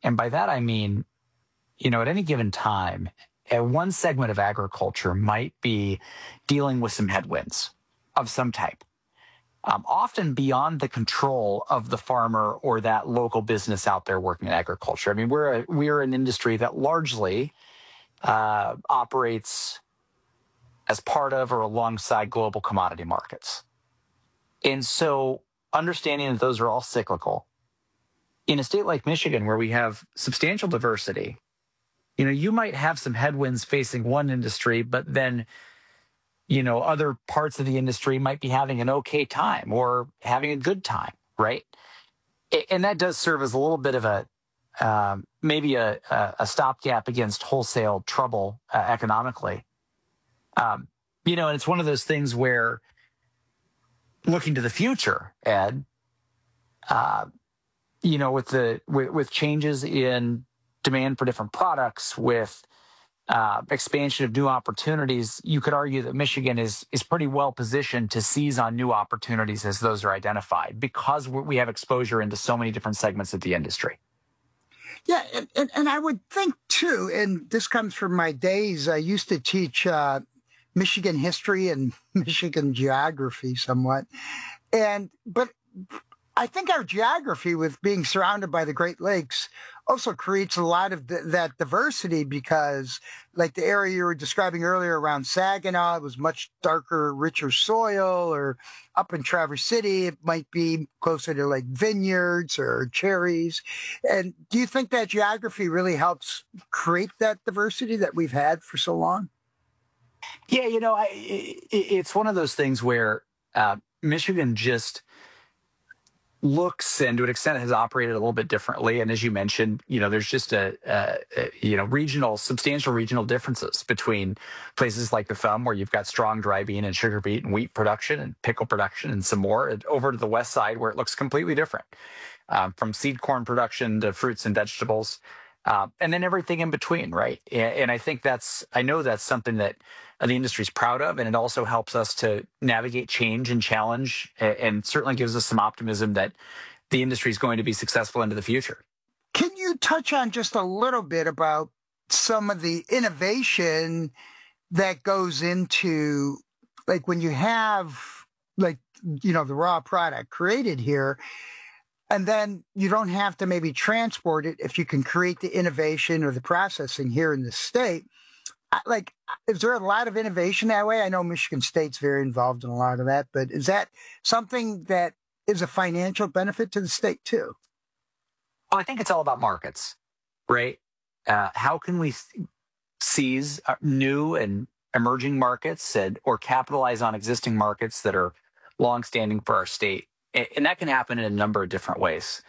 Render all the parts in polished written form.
And by that, I mean, at any given time, one segment of agriculture might be dealing with some headwinds of some type, often beyond the control of the farmer or that local business out there working in agriculture. I mean, we're an industry that largely operates as part of or alongside global commodity markets. And so understanding that those are all cyclical, in a state like Michigan, where we have substantial diversity, you might have some headwinds facing one industry, but then, other parts of the industry might be having an okay time or having a good time, right? And that does serve as a little bit of maybe a stopgap against wholesale trouble economically. And it's one of those things where, looking to the future, Ed, with changes in demand for different products, with expansion of new opportunities, you could argue that Michigan is pretty well positioned to seize on new opportunities as those are identified, because we have exposure into so many different segments of the industry. Yeah, and I would think too, and this comes from my days, I used to teach Michigan history and Michigan geography somewhat. But I think our geography, with being surrounded by the Great Lakes, also creates a lot of that diversity, because like the area you were describing earlier around Saginaw, it was much darker, richer soil, or up in Traverse City, it might be closer to like vineyards or cherries. And do you think that geography really helps create that diversity that we've had for so long? Yeah, it's one of those things where Michigan just looks, and to an extent has operated a little bit differently. And as you mentioned, there's just substantial regional differences between places like the Thumb, where you've got strong dry bean and sugar beet and wheat production and pickle production and some more, and over to the west side, where it looks completely different, from seed corn production to fruits and vegetables, and then everything in between, right? And I know that's something that the industry's proud of, and it also helps us to navigate change and challenge, and certainly gives us some optimism that the industry is going to be successful into the future. Can you touch on just a little bit about some of the innovation that goes into, like, when you have, like, the raw product created here, and then you don't have to maybe transport it if you can create the innovation or the processing here in the state? Like, is there a lot of innovation that way? I know Michigan State's very involved in a lot of that, but is that something that is a financial benefit to the state too? Well, I think it's all about markets, right? How can we seize new and emerging markets, or capitalize on existing markets that are longstanding for our state? And that can happen in a number of different ways.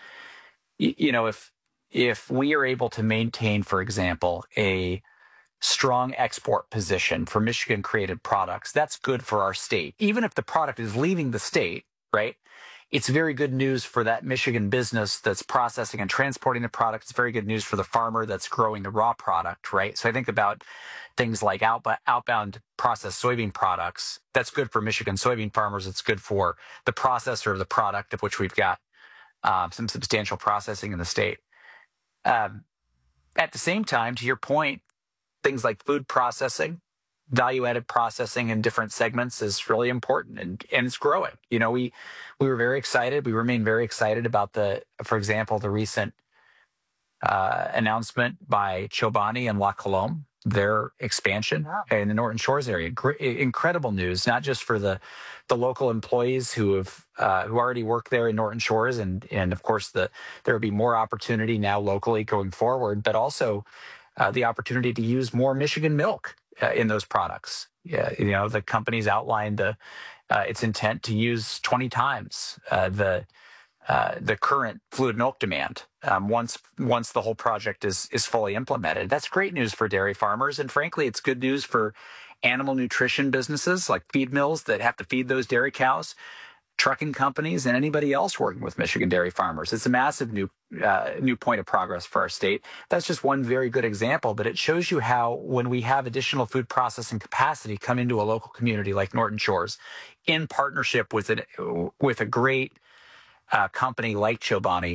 If we are able to maintain, for example, a strong export position for Michigan created products, that's good for our state. Even if the product is leaving the state, right? It's very good news for that Michigan business that's processing and transporting the product. It's very good news for the farmer that's growing the raw product, right? So I think about things like outbound processed soybean products. That's good for Michigan soybean farmers. It's good for the processor of the product, of which we've got some substantial processing in the state. At the same time, to your point, things like food processing, value-added processing in different segments is really important, and it's growing. We were very excited. We remain very excited about for example, the recent announcement by Chobani and La Colombe, their expansion in the Norton Shores area. Incredible news, not just for the local employees who already work there in Norton Shores, and of course there will be more opportunity now locally going forward, but also the opportunity to use more Michigan milk in those products. Yeah, the company's outlined its intent to use 20 times the current fluid milk demand once the whole project is fully implemented. That's great news for dairy farmers, and frankly, it's good news for animal nutrition businesses like feed mills that have to feed those dairy cows, trucking companies, and anybody else working with Michigan dairy farmers. It's a massive new point of progress for our state. That's just one very good example, but it shows you how, when we have additional food processing capacity come into a local community like Norton Shores, in partnership with a great company like Chobani,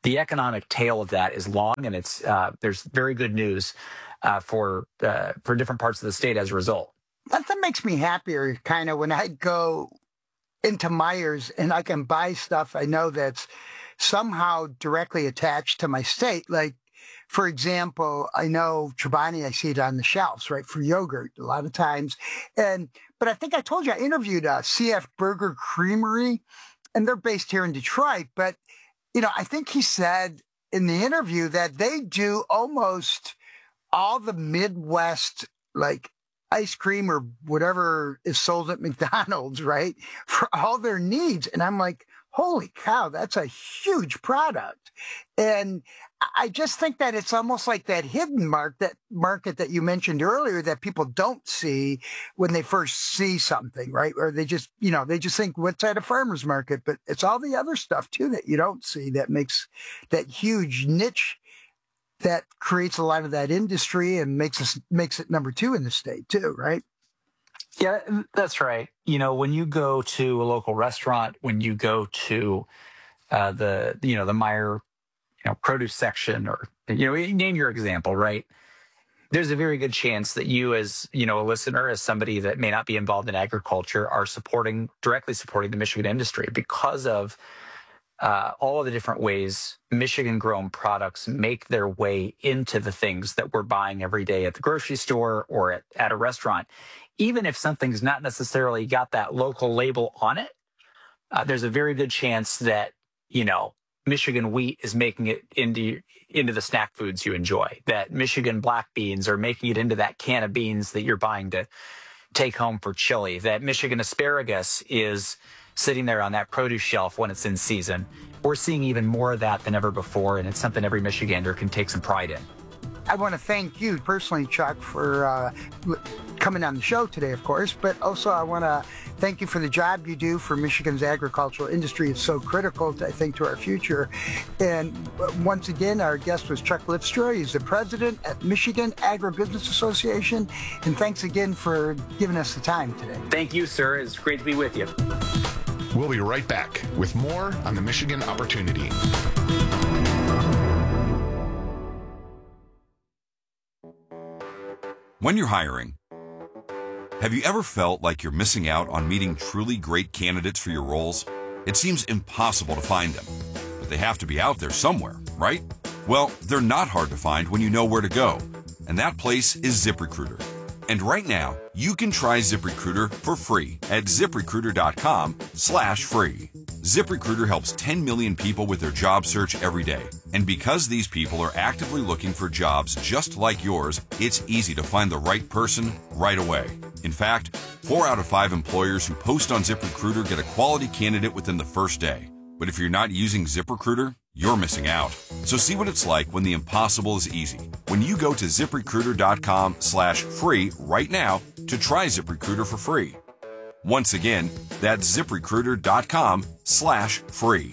the economic tail of that is long, and it's there's very good news for different parts of the state as a result. That makes me happier, kind of, when I go into Meijer's and I can buy stuff I know that's somehow directly attached to my state. Like, for example, I know Chobani, I see it on the shelves, right, for yogurt a lot of times. But I think I told you I interviewed CF Burger Creamery, and they're based here in Detroit. But, I think he said in the interview that they do almost all the Midwest, like, ice cream or whatever is sold at McDonald's, right, for all their needs. And I'm like, holy cow, that's a huge product. And I just think that it's almost like that hidden market that you mentioned earlier that people don't see when they first see something, right? Or they just, they just think, what's at a farmer's market? But it's all the other stuff too that you don't see that makes that huge niche that creates a lot of that industry and makes it number 2 in the state too, right? Yeah, that's right. When you go to a local restaurant, when you go to the Meijer, produce section, or, name your example, right? There's a very good chance that you, as, a listener, as somebody that may not be involved in agriculture, are directly supporting the Michigan industry because of all of the different ways Michigan-grown products make their way into the things that we're buying every day at the grocery store or at a restaurant. Even if something's not necessarily got that local label on it, there's a very good chance that, Michigan wheat is making it into the snack foods you enjoy, that Michigan black beans are making it into that can of beans that you're buying to take home for chili, that Michigan asparagus is sitting there on that produce shelf when it's in season. We're seeing even more of that than ever before, and it's something every Michigander can take some pride in. I want to thank you personally, Chuck, for coming on the show today, of course, but also I want to thank you for the job you do for Michigan's agricultural industry. It's so critical, I think, to our future. And once again, our guest was Chuck Lipstra. He's the president at Michigan Agribusiness Association. And thanks again for giving us the time today. Thank you, sir. It's great to be with you. We'll be right back with more on the Michigan Opportunity. When you're hiring, have you ever felt like you're missing out on meeting truly great candidates for your roles? It seems impossible to find them, but they have to be out there somewhere, right? Well, they're not hard to find when you know where to go, and that place is ZipRecruiter. And right now, you can try ZipRecruiter for free at ZipRecruiter.com/free. ZipRecruiter helps 10 million people with their job search every day. And because these people are actively looking for jobs just like yours, it's easy to find the right person right away. In fact, 4 out of 5 employers who post on ZipRecruiter get a quality candidate within the first day. But if you're not using ZipRecruiter, you're missing out. So see what it's like when the impossible is easy. When you go to ZipRecruiter.com/free right now to try ZipRecruiter for free. Once again, that's ZipRecruiter.com/free.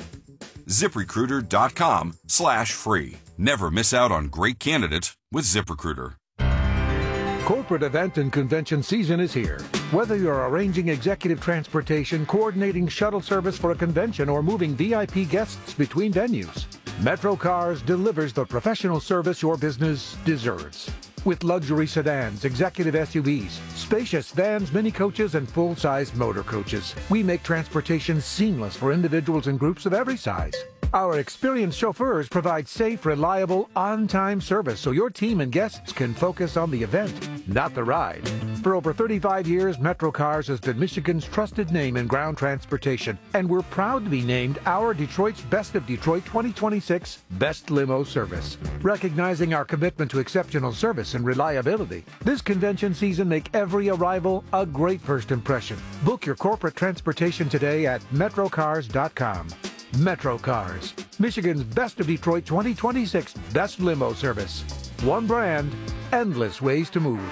ZipRecruiter.com/free. Never miss out on great candidates with ZipRecruiter. Corporate event and convention season is here. Whether you're arranging executive transportation, coordinating shuttle service for a convention, or moving VIP guests between venues, Metro Cars delivers the professional service your business deserves. With luxury sedans, executive SUVs, spacious vans, mini coaches, and full-size motor coaches, we make transportation seamless for individuals and groups of every size. Our experienced chauffeurs provide safe, reliable, on-time service so your team and guests can focus on the event, not the ride. For over 35 years, Metro Cars has been Michigan's trusted name in ground transportation, and we're proud to be named our Detroit's Best of Detroit 2026 Best Limo Service. Recognizing our commitment to exceptional service and reliability, this convention season make every arrival a great first impression. Book your corporate transportation today at metrocars.com. Metro Cars, Michigan's Best of Detroit 2026 Best Limo Service. One brand, endless ways to move.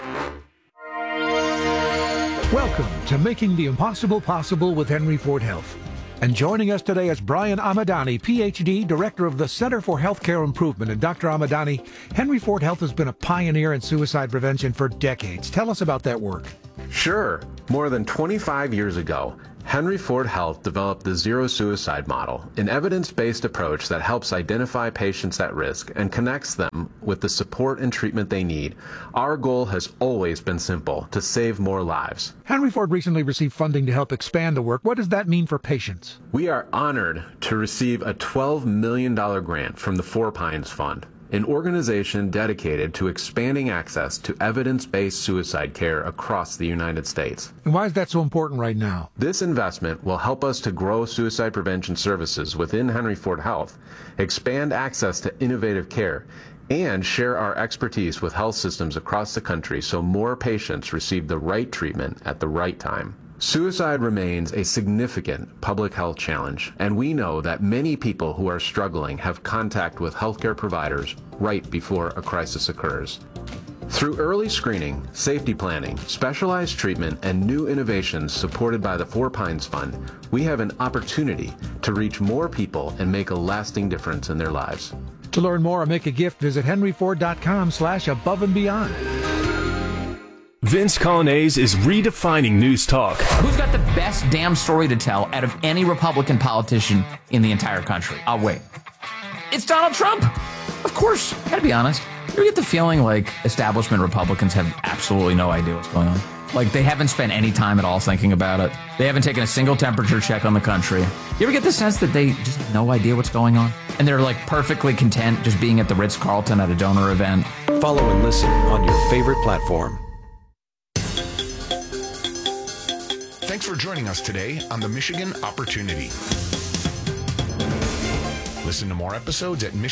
Welcome to Making the Impossible Possible with Henry Ford Health. And joining us today is Brian Amadani, Ph.D., Director of the Center for Healthcare Improvement. And Dr. Amadani, Henry Ford Health has been a pioneer in suicide prevention for decades. Tell us about that work. Sure. More than 25 years ago, Henry Ford Health developed the Zero Suicide Model, an evidence-based approach that helps identify patients at risk and connects them with the support and treatment they need. Our goal has always been simple: to save more lives. Henry Ford recently received funding to help expand the work. What does that mean for patients? We are honored to receive a $12 million grant from the Four Pines Fund, an organization dedicated to expanding access to evidence-based suicide care across the United States. And why is that so important right now? This investment will help us to grow suicide prevention services within Henry Ford Health, expand access to innovative care, and share our expertise with health systems across the country so more patients receive the right treatment at the right time. Suicide remains a significant public health challenge, and we know that many people who are struggling have contact with healthcare providers right before a crisis occurs. Through early screening, safety planning, specialized treatment, and new innovations supported by the Four Pines Fund, we have an opportunity to reach more people and make a lasting difference in their lives. To learn more or make a gift, visit henryford.com/aboveandbeyond. Vince Colonnese is redefining news talk. Who's got the best damn story to tell out of any Republican politician in the entire country? I'll wait. It's Donald Trump! Of course. Gotta be honest. You get the feeling like establishment Republicans have absolutely no idea what's going on. Like they haven't spent any time at all thinking about it. They haven't taken a single temperature check on the country. You ever get the sense that they just have no idea what's going on? And they're like perfectly content just being at the Ritz-Carlton at a donor event? Follow and listen on your favorite platform. Thanks for joining us today on the Michigan Opportunity. Listen to more episodes at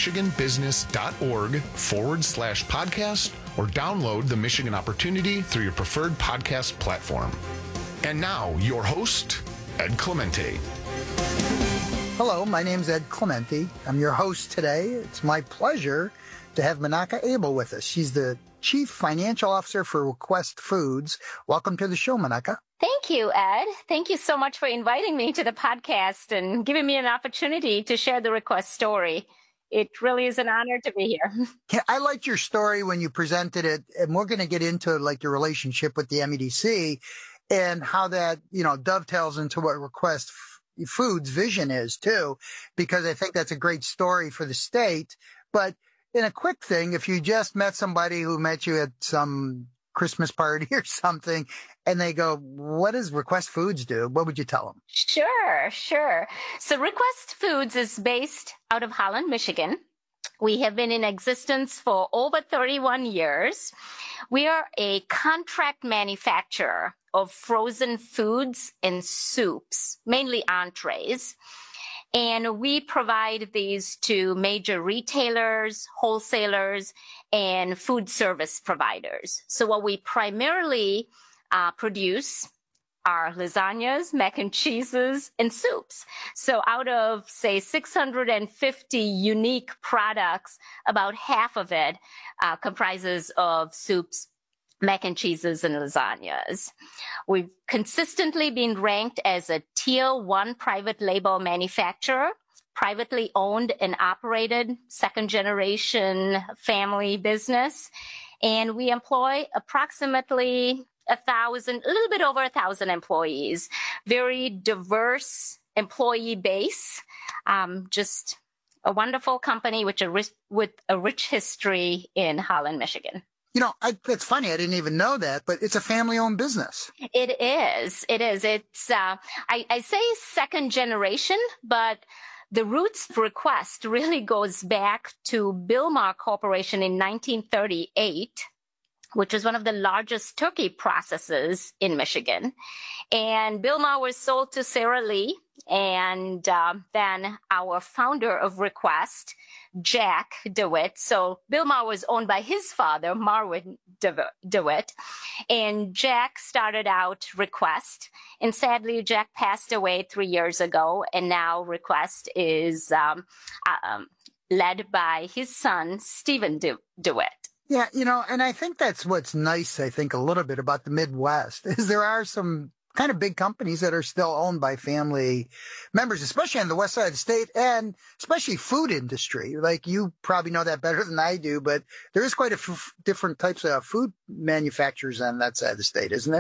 michiganbusiness.org/podcast or download the Michigan Opportunity through your preferred podcast platform. And now, your host, Ed Clemente. Hello, my name's Ed Clemente. I'm your host today. It's my pleasure to have Menaka Abel with us. She's the Chief Financial Officer for Request Foods. Welcome to the show, Menaka. Thank you, Ed. Thank you so much for inviting me to the podcast and giving me an opportunity to share the Request story. It really is an honor to be here. Yeah, I liked your story when you presented it, and we're going to get into like your relationship with the MEDC and how that, dovetails into what Request Foods' vision is too, because I think that's a great story for the state. But in a quick thing, if you just met somebody who met you at some Christmas party or something, and they go, what does Request Foods do? What would you tell them? Sure. So Request Foods is based out of Holland, Michigan. We have been in existence for over 31 years. We are a contract manufacturer of frozen foods and soups, mainly entrees. And we provide these to major retailers, wholesalers, and food service providers. So what we primarily produce are lasagnas, mac and cheeses, and soups. So out of, say, 650 unique products, about half of it comprises of soups, mac and cheeses, and lasagnas. We've consistently been ranked as a Tier 1 private label manufacturer, privately owned and operated, second-generation family business. And we employ approximately a little bit over 1,000 employees. Very diverse employee base. Just a wonderful company with a rich history in Holland, Michigan. It's funny. I didn't even know that, but it's a family-owned business. It is. It's, I say second generation, but the roots for Request really goes back to Bilmar Corporation in 1938, which is one of the largest turkey processors in Michigan. And Bilmar was sold to Sara Lee. And then our founder of Request, Jack DeWitt. So Bilmar was owned by his father, Marvin DeWitt. And Jack started out Request. And sadly, Jack passed away 3 years ago. And now Request is led by his son, Stephen DeWitt. Yeah, and I think that's what's nice, a little bit about the Midwest, is there are some kind of big companies that are still owned by family members, especially on the west side of the state, and especially food industry. Like, you probably know that better than I do, but there is quite a different types of food manufacturers on that side of the state, isn't there?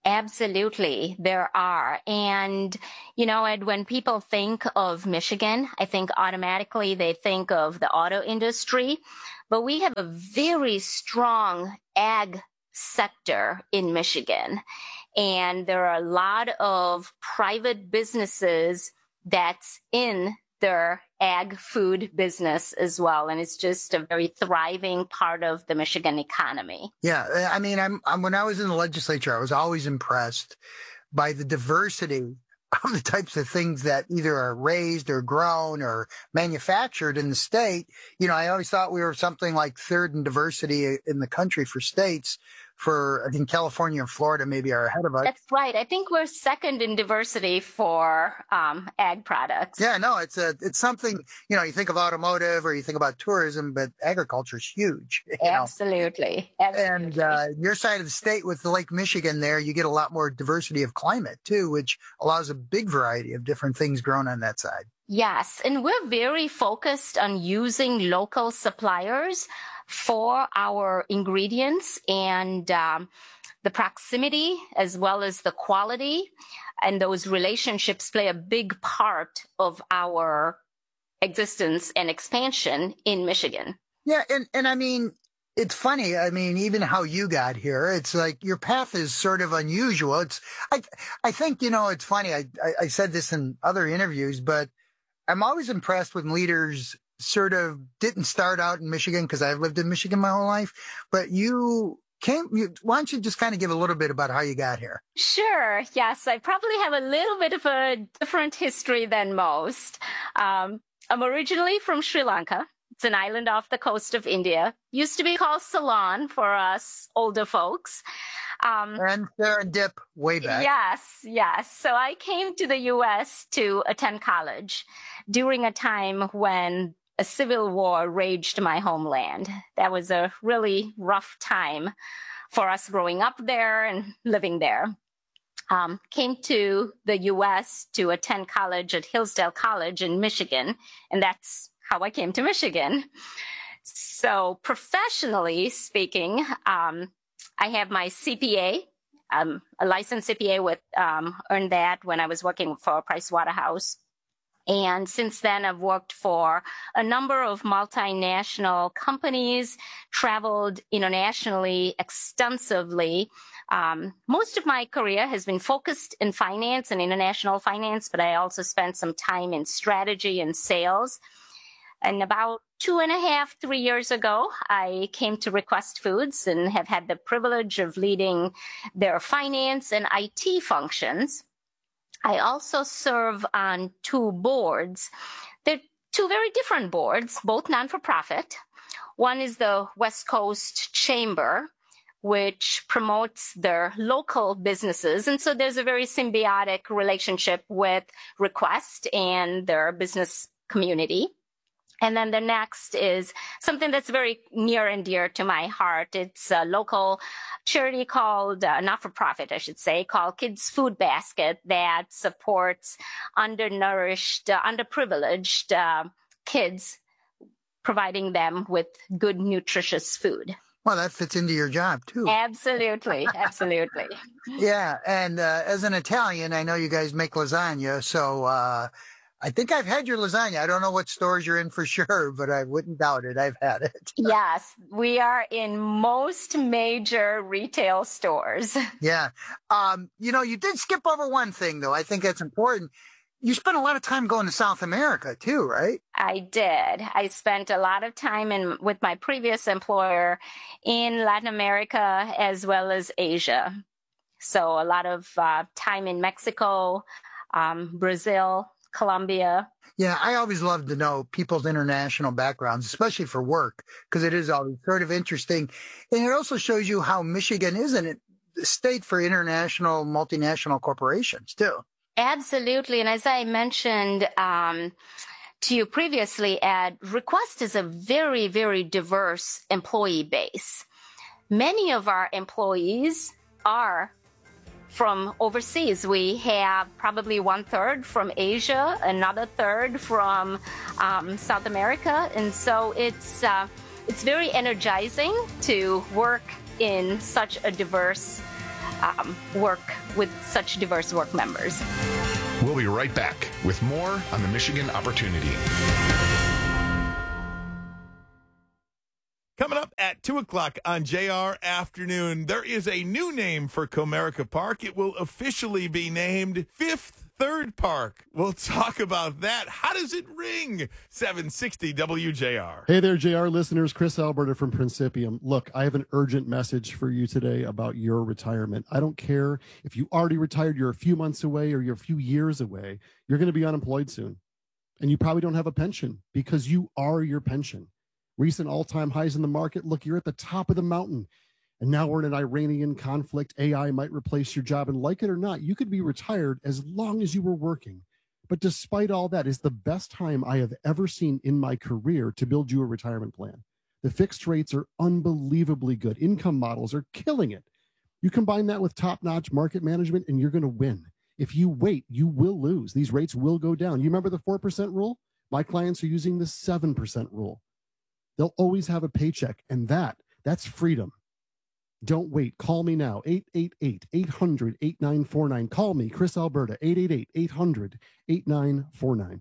Absolutely, there are. And, Ed, when people think of Michigan, I think automatically they think of the auto industry, but we have a very strong ag sector in Michigan. And there are a lot of private businesses that's in their ag food business as well. And it's just a very thriving part of the Michigan economy. Yeah. I mean, when I was in the legislature, I was always impressed by the diversity of the types of things that either are raised or grown or manufactured in the state. I always thought we were something like third in diversity in the country for states. I think California and Florida maybe are ahead of us. That's right. I think we're second in diversity for ag products. Yeah, no, it's something, you think of automotive or you think about tourism, but agriculture is huge. Absolutely. And your side of the state with the Lake Michigan there, you get a lot more diversity of climate too, which allows a big variety of different things grown on that side. Yes, and we're very focused on using local suppliers for our ingredients and the proximity as well as the quality. And those relationships play a big part of our existence and expansion in Michigan. Yeah, and I mean, it's funny. I mean, even how you got here, it's like your path is sort of unusual. I think, it's funny. I said this in other interviews, but I'm always impressed when leaders sort of didn't start out in Michigan because I've lived in Michigan my whole life, but why don't you just kind of give a little bit about how you got here? Sure. Yes. I probably have a little bit of a different history than most. I'm originally from Sri Lanka. It's an island off the coast of India. Used to be called Ceylon for us older folks. And they're dip way back. Yes. So I came to the U.S. to attend college during a time when a civil war raged my homeland. That was a really rough time for us growing up there and living there. Came to the U.S. to attend college at Hillsdale College in Michigan, and that's how I came to Michigan. So professionally speaking, I have my CPA, a licensed CPA earned that when I was working for Price Waterhouse. And since then, I've worked for a number of multinational companies, traveled internationally extensively. Most of my career has been focused in finance and international finance, but I also spent some time in strategy and sales. And about 2.5, 3 years ago, I came to Request Foods and have had the privilege of leading their finance and IT functions. I also serve on 2 boards. They're 2 very different boards, both non-for-profit. One is the West Coast Chamber, which promotes their local businesses. And so there's a very symbiotic relationship with Request and their business community. And then the next is something that's very near and dear to my heart. It's a local charity called, not-for-profit, I should say, called Kids Food Basket that supports undernourished, underprivileged kids, providing them with good, nutritious food. Well, that fits into your job, too. Absolutely. Yeah. And as an Italian, I know you guys make lasagna. So I think I've had your lasagna. I don't know what stores you're in for sure, but I wouldn't doubt it. I've had it. Yes, we are in most major retail stores. Yeah. You did skip over one thing, though. I think that's important. You spent a lot of time going to South America, too, right? I did. I spent a lot of time with my previous employer in Latin America as well as Asia. So a lot of time in Mexico, Brazil, Colombia. Yeah, I always love to know people's international backgrounds, especially for work, because it is always sort of interesting. And it also shows you how Michigan is a state for international, multinational corporations, too. Absolutely. And as I mentioned to you previously, Ed, Request is a very, very diverse employee base. Many of our employees are from overseas. We have probably 1/3 from Asia, another 1/3 from South America. And so it's very energizing to work in such a diverse work with such diverse work members. We'll be right back with more on the Michigan Opportunity. Coming up at 2 o'clock on JR Afternoon, there is a new name for Comerica Park. It will officially be named Fifth Third Park. We'll talk about that. How does it ring? 760 WJR. Hey there, JR listeners. Chris Alberta from Principium. Look, I have an urgent message for you today about your retirement. I don't care if you already retired, you're a few months away, or you're a few years away. You're going to be unemployed soon. And you probably don't have a pension because you are your pension. Recent all-time highs in the market. Look, you're at the top of the mountain. And now we're in an Iranian conflict. AI might replace your job. And like it or not, you could be retired as long as you were working. But despite all that, it's the best time I have ever seen in my career to build you a retirement plan. The fixed rates are unbelievably good. Income models are killing it. You combine that with top-notch market management, and you're going to win. If you wait, you will lose. These rates will go down. You remember the 4% rule? My clients are using the 7% rule. They'll always have a paycheck, and that's freedom. Don't wait. Call me now, 888-800-8949. Call me, Chris Alberta, 888-800-8949.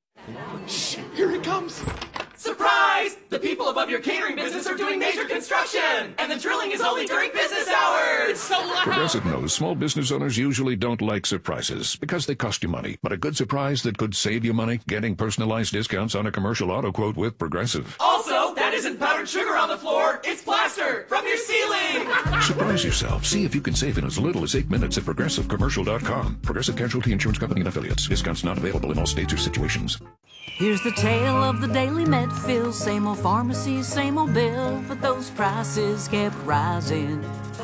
Shh, here it comes. Surprise! The people above your catering business are doing major construction, and the drilling is only during business hours. It's so loud. Progressive knows small business owners usually don't like surprises because they cost you money. But a good surprise that could save you money, getting personalized discounts on a commercial auto quote with Progressive. Also, that isn't powdered sugar on the floor. It's plaster from your ceiling. Surprise yourself. See if you can save in as little as 8 minutes at ProgressiveCommercial.com. Progressive Casualty Insurance Company and Affiliates. Discounts not available in all states or situations. Here's the tale of the daily Medfill. Same old pharmacy, same old bill, but those prices kept rising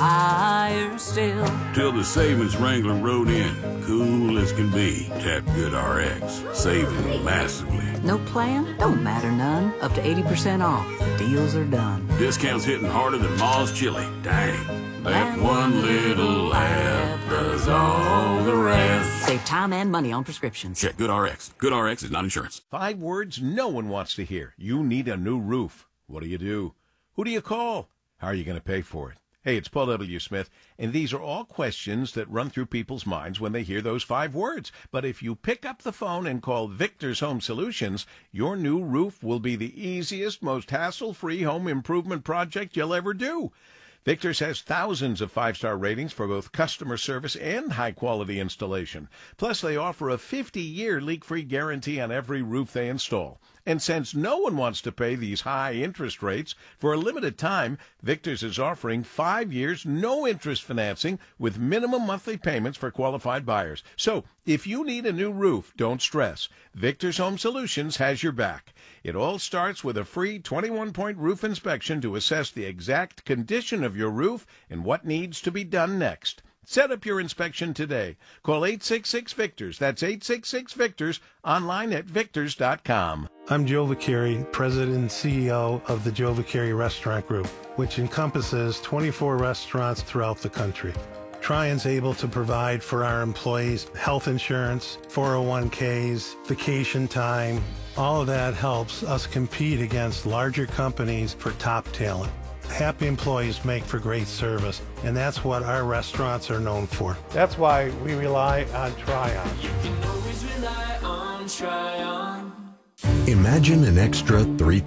higher still. Till the savings wrangler rode in, cool as can be. Tap GoodRx, saving massively. No plan? Don't matter none. Up to 80% off. Deals are done. Discounts hitting harder than Ma's chili. Dang. That one little app does all the rest. Save time and money on prescriptions. Check GoodRx. GoodRx is not insurance. 5 words no one wants to hear. You need a new roof. What do? Who do you call? How are you going to pay for it? Hey, it's Paul W. Smith, and these are all questions that run through people's minds when they hear those 5 words. But if you pick up the phone and call Victor's Home Solutions, your new roof will be the easiest, most hassle-free home improvement project you'll ever do. Victor's has thousands of 5-star ratings for both customer service and high-quality installation. Plus, they offer a 50-year leak-free guarantee on every roof they install. And since no one wants to pay these high interest rates, for a limited time, Victor's is offering 5 years no-interest financing with minimum monthly payments for qualified buyers. So, if you need a new roof, don't stress. Victor's Home Solutions has your back. It all starts with a free 21-point roof inspection to assess the exact condition of your roof and what needs to be done next. Set up your inspection today. Call 866-VICTORS. That's 866-VICTORS. Online at victors.com. I'm Joe Vaccheri, President and CEO of the Joe Vaccheri Restaurant Group, which encompasses 24 restaurants throughout the country. Trian's able to provide for our employees health insurance, 401ks, vacation time. All of that helps us compete against larger companies for top talent. Happy employees make for great service, and that's what our restaurants are known for. That's why we rely on Tryon. You can always rely on Tryon. Imagine an extra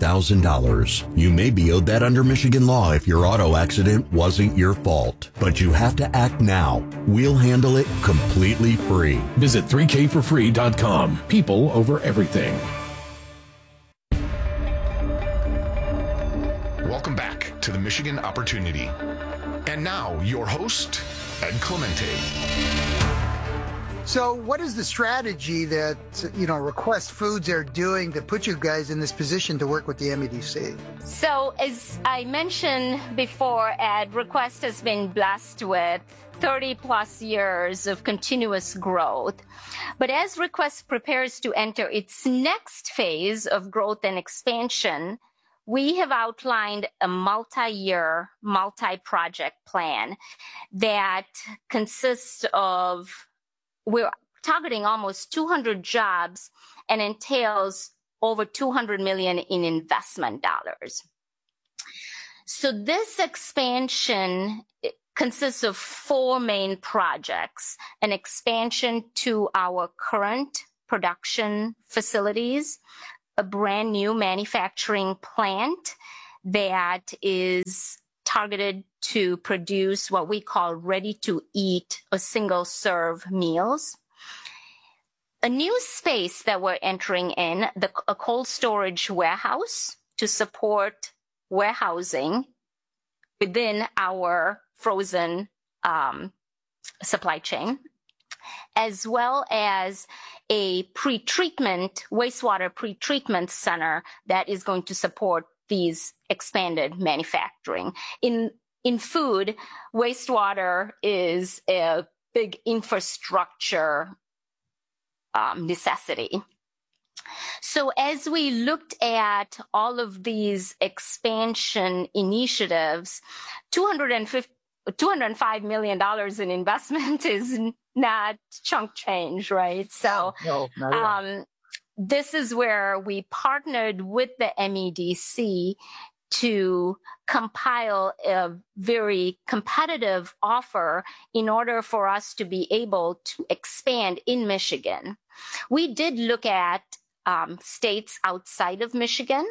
$3,000. You may be owed that under Michigan law if your auto accident wasn't your fault. But you have to act now. We'll handle it completely free. Visit 3kforfree.com. People over everything. Welcome back to the Michigan Opportunity. And now, your host, Ed Clemente. So what is the strategy that, Request Foods are doing to put you guys in this position to work with the MEDC? So as I mentioned before, Ed, Request has been blessed with 30 plus years of continuous growth. But as Request prepares to enter its next phase of growth and expansion, we have outlined a multi-year, multi-project plan that consists of, we're targeting almost 200 jobs and entails over $200 million in investment dollars. So this expansion consists of 4 main projects: an expansion to our current production facilities, a brand new manufacturing plant that is targeted to produce what we call ready-to-eat or single-serve meals, a new space that we're entering in, a cold storage warehouse to support warehousing within our frozen supply chain, as well as a wastewater pretreatment center that is going to support these expanded manufacturing. In food, wastewater is a big infrastructure necessity. So as we looked at all of these expansion initiatives, $205 million in investment is not chunk change, right? So No, not at all. This is where we partnered with the MEDC to compile a very competitive offer in order for us to be able to expand in Michigan. We did look at states outside of Michigan.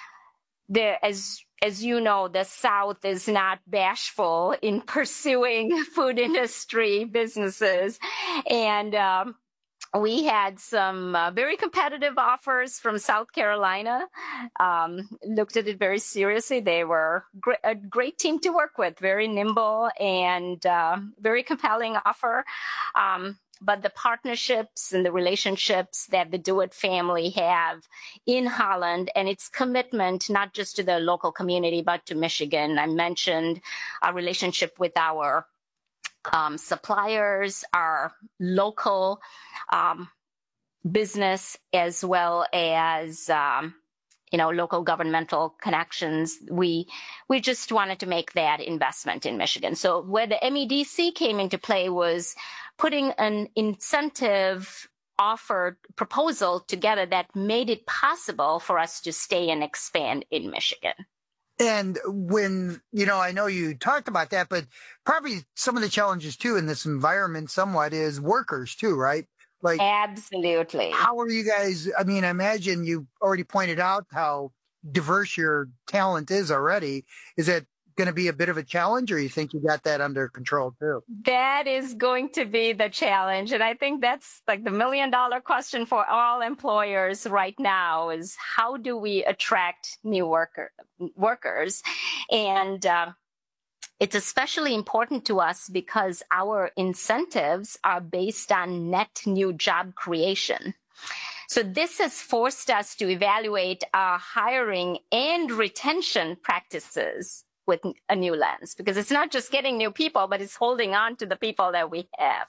As you know, the South is not bashful in pursuing food industry businesses. And we had some very competitive offers from South Carolina. Looked at it very seriously. They were a great team to work with, very nimble and very compelling offer. But the partnerships and the relationships that the DeWitt family have in Holland and its commitment, not just to the local community, but to Michigan. I mentioned our relationship with our suppliers, our local business, as well as local governmental connections. We just wanted to make that investment in Michigan. So where the MEDC came into play was putting an incentive offer proposal together that made it possible for us to stay and expand in Michigan. And when, I know you talked about that, but probably some of the challenges too in this environment somewhat is workers too, right? Like, absolutely. How are you guys? I mean, I imagine you already pointed out how diverse your talent is already. Is it going to be a bit of a challenge, or you think you got that under control too? That is going to be the challenge. And I think that's like the $1 million question for all employers right now is how do we attract new workers? And it's especially important to us because our incentives are based on net new job creation. So this has forced us to evaluate our hiring and retention practices with a new lens, because it's not just getting new people, but it's holding on to the people that we have.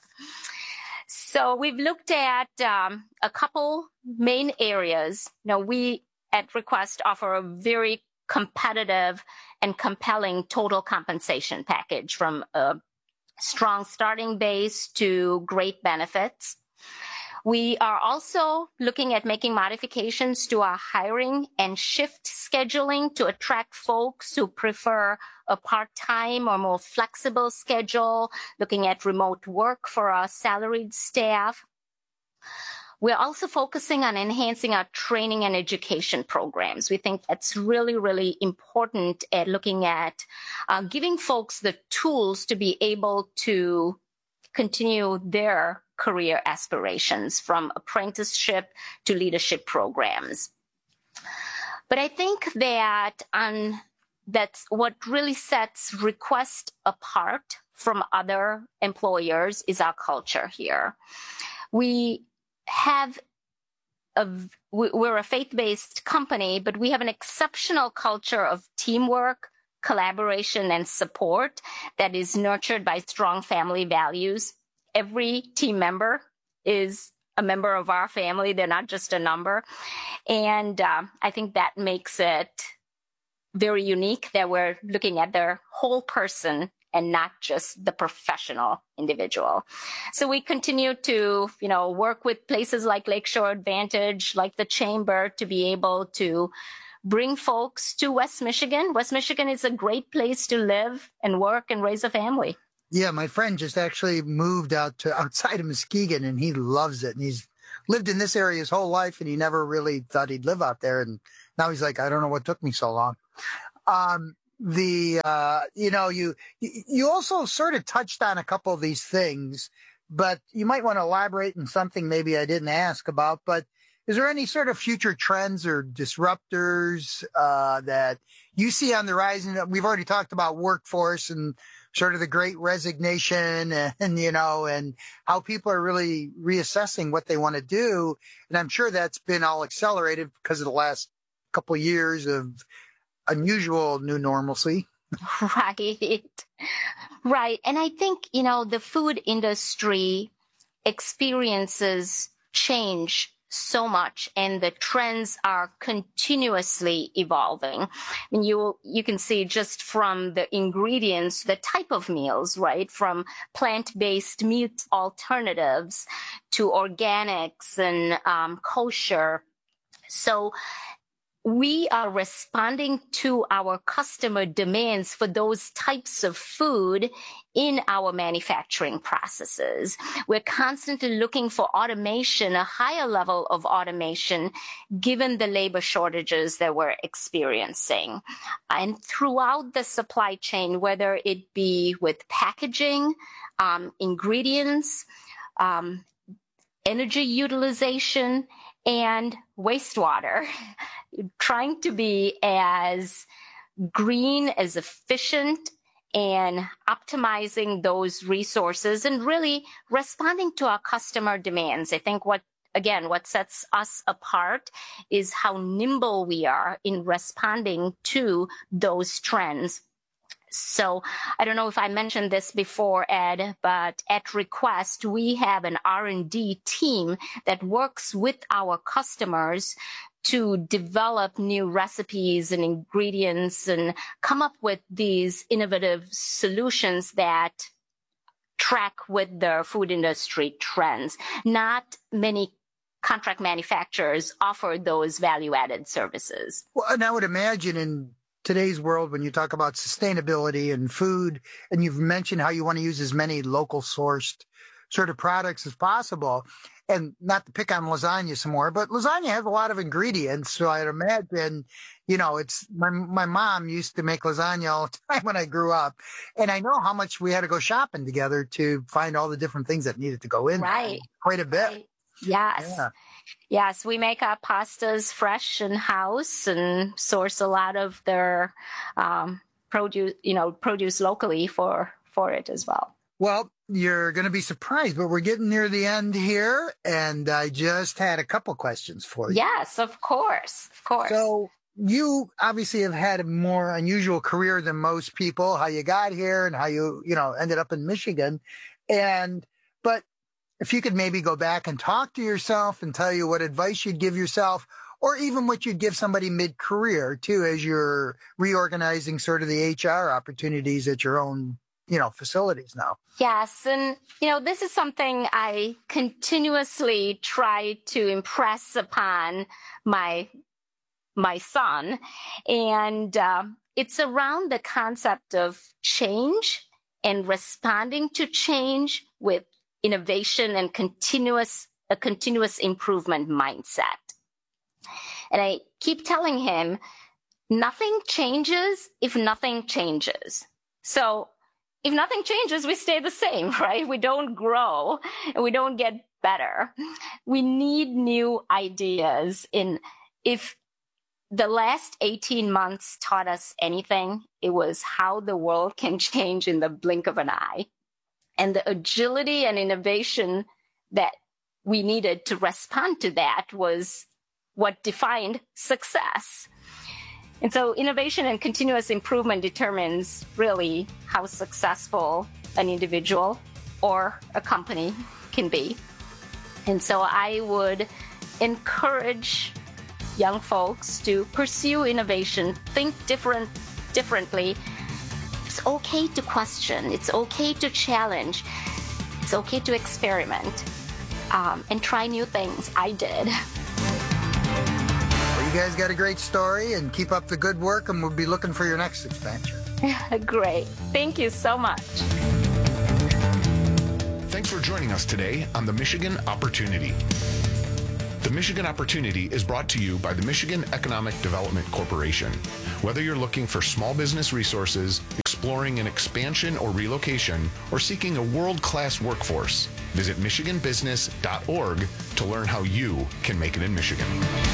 So we've looked at a couple main areas. We at Request offer a very competitive and compelling total compensation package, from a strong starting base to great benefits. We are also looking at making modifications to our hiring and shift scheduling to attract folks who prefer a part-time or more flexible schedule, looking at remote work for our salaried staff. We're also focusing on enhancing our training and education programs. We think that's really, really important at looking at giving folks the tools to be able to continue their career aspirations, from apprenticeship to leadership programs. But I think that that's what really sets Request apart from other employers is our culture here. We're a faith-based company, but we have an exceptional culture of teamwork, collaboration, and support that is nurtured by strong family values. Every team member is a member of our family. They're not just a number. And I think that makes it very unique that we're looking at their whole person and not just the professional individual. So we continue to, work with places like Lakeshore Advantage, like the Chamber, to be able to bring folks to West Michigan. West Michigan is a great place to live and work and raise a family. Yeah, my friend just actually moved outside of Muskegon, and he loves it. And he's lived in this area his whole life, and he never really thought he'd live out there. And now he's like, I don't know what took me so long. You also sort of touched on a couple of these things, but you might want to elaborate on something maybe I didn't ask about. But is there any sort of future trends or disruptors that you see on the rise? And we've already talked about workforce and sort of the great resignation and how people are really reassessing what they want to do. And I'm sure that's been all accelerated because of the last couple of years of unusual new normalcy. Right. And I think, the food industry experiences change so much, and the trends are continuously evolving. And you can see just from the ingredients, the type of meals, right? From plant-based meat alternatives to organics and kosher. So we are responding to our customer demands for those types of food in our manufacturing processes. We're constantly looking for automation, a higher level of automation, given the labor shortages that we're experiencing. And throughout the supply chain, whether it be with packaging, ingredients, energy utilization, and wastewater, trying to be as green, as efficient, and optimizing those resources and really responding to our customer demands. I think what sets us apart is how nimble we are in responding to those trends. So I don't know if I mentioned this before, Ed, but at Request, we have an R&D team that works with our customers to develop new recipes and ingredients and come up with these innovative solutions that track with the food industry trends. Not many contract manufacturers offer those value-added services. Well, and I would imagine in today's world, when you talk about sustainability and food, and you've mentioned how you want to use as many local sourced sort of products as possible, and not to pick on lasagna some more, but lasagna has a lot of ingredients. So I'd imagine, it's my mom used to make lasagna all the time when I grew up. And I know how much we had to go shopping together to find all the different things that needed to go in. Right. Quite a bit. Right. Yes. Yeah. Yes, we make our pastas fresh in house and source a lot of their produce locally for it as well. Well, you're going to be surprised, but we're getting near the end here, and I just had a couple questions for you. Yes, of course. So you obviously have had a more unusual career than most people, how you got here and how you ended up in Michigan. But if you could maybe go back and talk to yourself and tell you what advice you'd give yourself, or even what you'd give somebody mid-career too, as you're reorganizing sort of the HR opportunities at your own facilities now. Yes. And, this is something I continuously try to impress upon my son. And it's around the concept of change and responding to change with innovation and a continuous improvement mindset. And I keep telling him, nothing changes if nothing changes. So if nothing changes, we stay the same, right? We don't grow and we don't get better. We need new ideas. And if the last 18 months taught us anything, it was how the world can change in the blink of an eye. And the agility and innovation that we needed to respond to that was what defined success. And so innovation and continuous improvement determines really how successful an individual or a company can be. And so I would encourage young folks to pursue innovation, think differently. It's okay to question. It's okay to challenge. It's okay to experiment and try new things. I did. Are you You guys got a great story, and keep up the good work, and we'll be looking for your next expansion. Great. Thank you so much. Thanks for joining us today on the Michigan Opportunity. The Michigan Opportunity is brought to you by the Michigan Economic Development Corporation. Whether you're looking for small business resources, exploring an expansion or relocation, or seeking a world-class workforce, visit michiganbusiness.org to learn how you can make it in Michigan.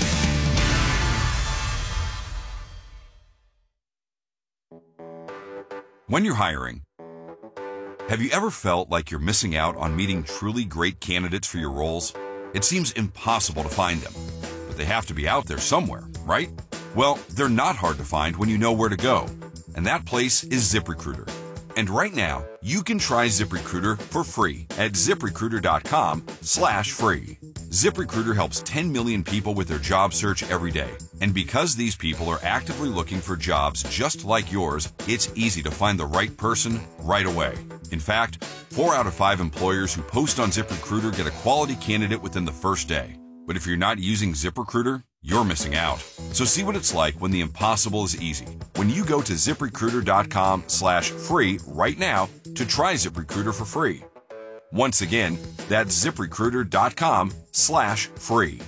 When you're hiring, have you ever felt like you're missing out on meeting truly great candidates for your roles? It seems impossible to find them, but they have to be out there somewhere, right? Well, they're not hard to find when you know where to go, and that place is ZipRecruiter. And right now, you can try ZipRecruiter for free at ZipRecruiter.com/free. ZipRecruiter helps 10 million people with their job search every day. And because these people are actively looking for jobs just like yours, it's easy to find the right person right away. In fact, 4 out of 5 employers who post on ZipRecruiter get a quality candidate within the first day. But if you're not using ZipRecruiter, you're missing out. So see what it's like when the impossible is easy. When you go to ZipRecruiter.com/free right now to try ZipRecruiter for free. Once again, that's ZipRecruiter.com/free.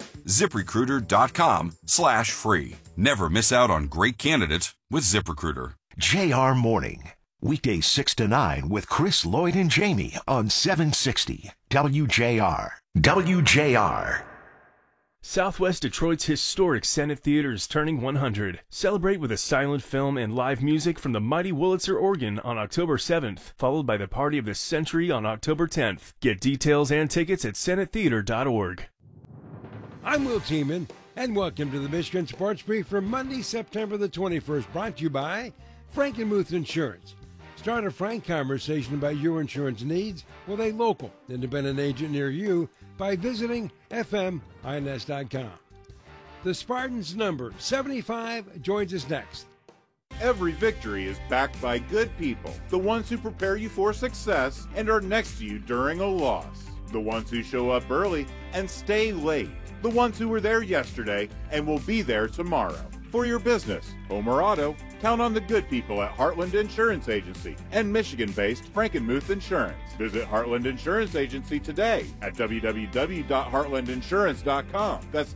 ZipRecruiter.com/free. Never miss out on great candidates with ZipRecruiter. JR Morning. Weekdays 6 to 9 with Chris, Lloyd, and Jamie on 760 WJR. WJR. Southwest Detroit's historic Senate Theater is turning 100. Celebrate with a silent film and live music from the mighty Wurlitzer organ on October 7th, followed by the Party of the Century on October 10th. Get details and tickets at senatetheater.org. I'm Will Tiemann, and welcome to the Michigan Sports Brief for Monday, September the 21st, brought to you by Frankenmuth Insurance. Start a frank conversation about your insurance needs with a local independent agent near you by visiting fmins.com. The Spartans number 75 joins us next. Every victory is backed by good people, the ones who prepare you for success and are next to you during a loss, the ones who show up early and stay late, the ones who were there yesterday and will be there tomorrow. For your business, home or auto, count on the good people at Heartland Insurance Agency and Michigan-based Frankenmuth Insurance. Visit Heartland Insurance Agency today at www.heartlandinsurance.com. That's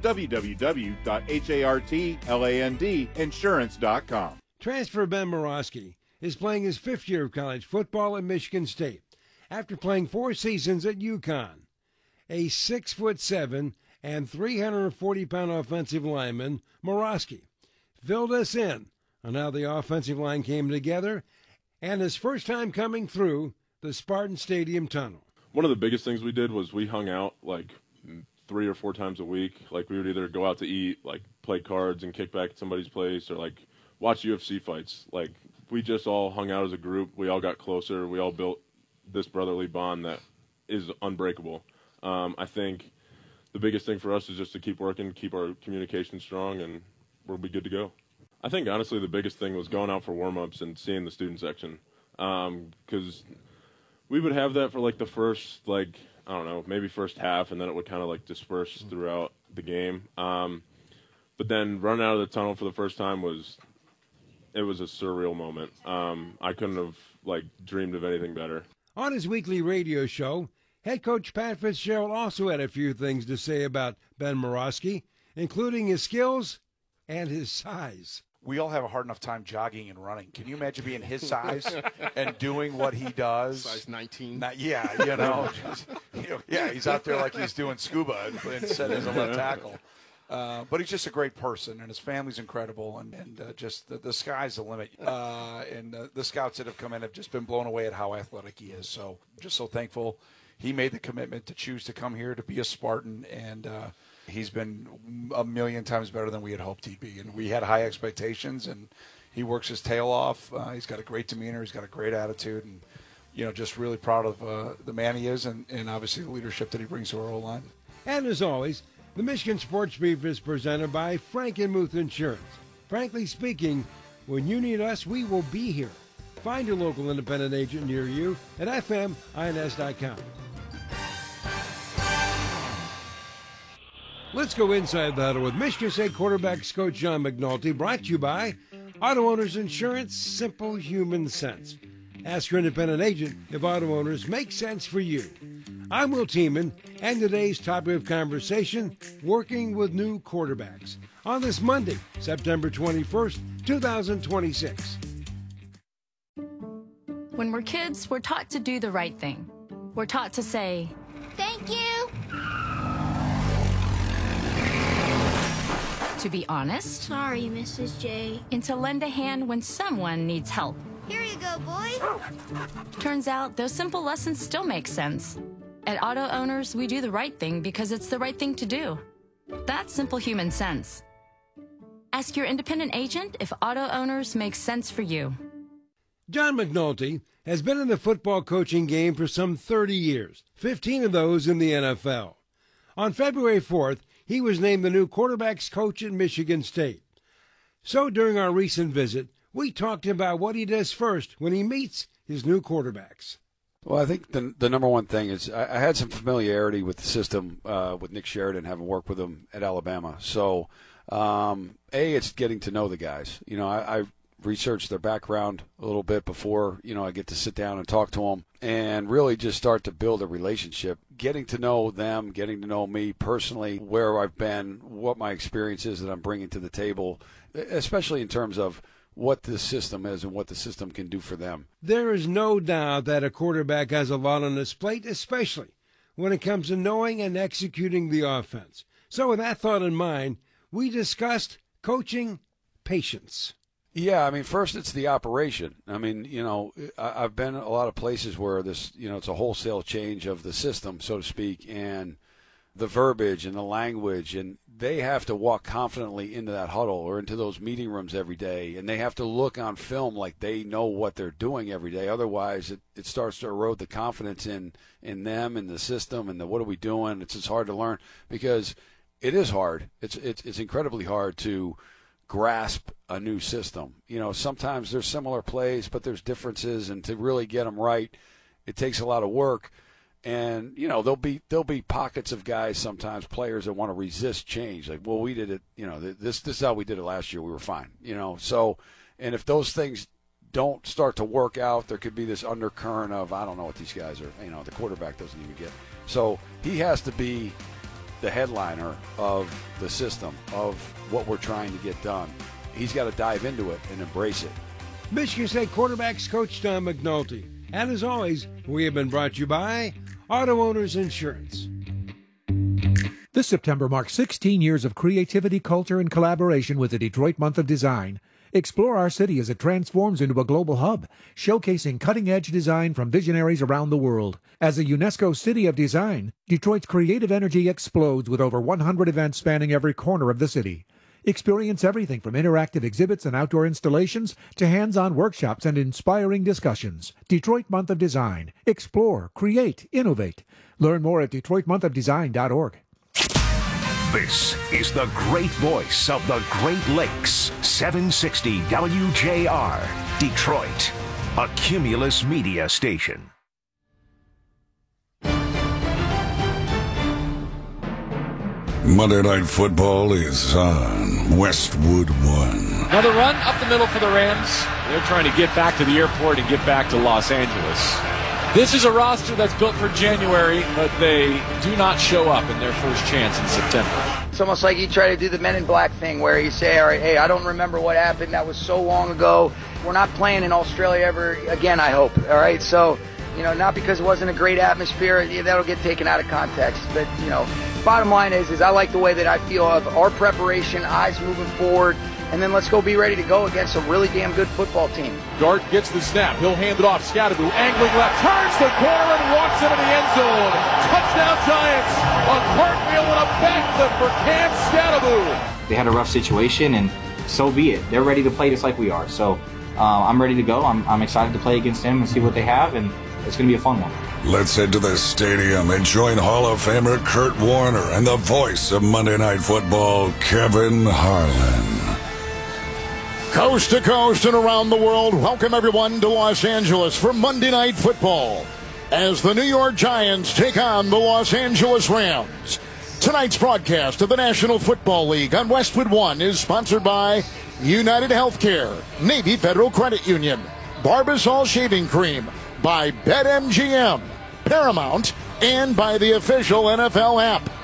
www.heartlandinsurance.com. Transfer Ben Morawski is playing his 5th year of college football at Michigan State after playing 4 seasons at UConn. A 6'7" and 340-pound offensive lineman, Morawski filled us in on how the offensive line came together and his first time coming through the Spartan Stadium tunnel. One of the biggest things we did was we hung out like 3 or 4 times a week. Like we would either go out to eat, like play cards and kick back at somebody's place, or like watch UFC fights. Like we just all hung out as a group. We all got closer. We all built this brotherly bond that is unbreakable. I think the biggest thing for us is just to keep working, keep our communication strong, and we'll be good to go. I think, honestly, the biggest thing was going out for warm-ups and seeing the student section. Because we would have that for, like, the first, like, I don't know, maybe first half, and then it would kind of, like, disperse throughout the game. But then running out of the tunnel for the first time was a surreal moment. I couldn't have, like, dreamed of anything better. On his weekly radio show, head coach Pat Fitzgerald also had a few things to say about Ben Morawski, including his skills and his size. We all have a hard enough time jogging and running. Can you imagine being his size and doing what he does? Size 19. Yeah, he's out there like he's doing scuba instead as a left tackle. But he's just a great person, and his family's incredible, and just the sky's the limit. And the scouts that have come in have just been blown away at how athletic he is. So just so thankful he made the commitment to choose to come here to be a Spartan, and he's been a million times better than we had hoped he'd be. And we had high expectations, and he works his tail off. He's got a great demeanor. He's got a great attitude, and just really proud of the man he is, and obviously the leadership that he brings to our O-line. And as always, the Michigan Sports Brief is presented by Frankenmuth Insurance. Frankly speaking, when you need us, we will be here. Find your local independent agent near you at fmins.com. Let's go inside the huddle with Michigan State quarterbacks coach John McNulty, brought to you by Auto Owners Insurance, simple human sense. Ask your independent agent if auto owners make sense for you. I'm Will Tiemann, and today's topic of conversation, working with new quarterbacks, on this Monday, September 21st, 2026. When we're kids, we're taught to do the right thing. We're taught to say, "Thank you." To be honest. Sorry, Mrs. J. And to lend a hand when someone needs help. Here you go, boy. Turns out those simple lessons still make sense. At Auto Owners, we do the right thing because it's the right thing to do. That's simple human sense. Ask your independent agent if Auto Owners makes sense for you. John McNulty has been in the football coaching game for some 30 years, 15 of those in the NFL. On February 4th, he was named the new quarterbacks coach at Michigan State. So during our recent visit, we talked about what he does first when he meets his new quarterbacks. Well, I think the number one thing is I had some familiarity with the system with Nick Sheridan, having worked with him at Alabama. So, it's getting to know the guys. You know, I researched their background a little bit before, I get to sit down and talk to them and really just start to build a relationship, getting to know them, getting to know me personally, where I've been, what my experience is that I'm bringing to the table, especially in terms of what this system is and what the system can do for them. There is no doubt that a quarterback has a lot on his plate, especially when it comes to knowing and executing the offense. So with that thought in mind, we discussed coaching patience. Yeah, I mean, first it's the operation. I mean, I've been a lot of places where this, it's a wholesale change of the system, so to speak, and the verbiage and the language, and they have to walk confidently into that huddle or into those meeting rooms every day, and they have to look on film like they know what they're doing every day. Otherwise, it starts to erode the confidence in them and the system and the what are we doing. It's just hard to learn because it is hard. It's incredibly hard to grasp a new system. Sometimes there's similar plays, but there's differences, and to really get them right, it takes a lot of work. And there'll be pockets of guys, sometimes players, that want to resist change. Like, well, we did it. This is how we did it last year. We were fine. So, and if those things don't start to work out, there could be this undercurrent of I don't know what these guys are. The quarterback doesn't even get. So he has to be the headliner of the system of what we're trying to get done. He's got to dive into it and embrace it. Michigan State quarterbacks coach John McNulty. And as always, we have been brought to you by Auto Owners Insurance. This September marks 16 years of creativity, culture, and collaboration with the Detroit Month of Design. Explore our city as it transforms into a global hub, showcasing cutting-edge design from visionaries around the world. As a UNESCO City of Design, Detroit's creative energy explodes with over 100 events spanning every corner of the city. Experience everything from interactive exhibits and outdoor installations to hands-on workshops and inspiring discussions. Detroit Month of Design. Explore, create, innovate. Learn more at DetroitMonthofDesign.org. This is the great voice of the Great Lakes, 760 WJR, Detroit, a Cumulus Media station. Monday Night Football is on Westwood One. Another run up the middle for the Rams. They're trying to get back to the airport and get back to Los Angeles. This is a roster that's built for January, but they do not show up in their first chance in September. It's almost like you try to do the Men in Black thing where you say, all right, hey, I don't remember what happened. That was so long ago. We're not playing in Australia ever again, I hope. All right, so, not because it wasn't a great atmosphere. That'll get taken out of context. But, bottom line is I like the way that I feel of our preparation, eyes moving forward, and then let's go be ready to go against a really damn good football team. Dart gets the snap. He'll hand it off. Scatteroo angling left, turns the corner and walks into the end zone. Touchdown Giants. A cartwheel and a backflip for Cam Scatteroo. They had a rough situation, and so be it. They're ready to play just like we are. So I'm ready to go. I'm excited to play against them and see what they have, and it's going to be a fun one. Let's head to the stadium and join Hall of Famer Kurt Warner and the voice of Monday Night Football, Kevin Harlan. Coast to coast and around the world, welcome everyone to Los Angeles for Monday Night Football as the New York Giants take on the Los Angeles Rams. Tonight's broadcast of the National Football League on Westwood One is sponsored by United Healthcare, Navy Federal Credit Union, Barbasol Shaving Cream, by BetMGM, Paramount, and by the official NFL app.